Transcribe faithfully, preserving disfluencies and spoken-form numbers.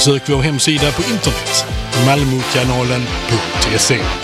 Besök vår hemsida på internet malmokanalen punkt se.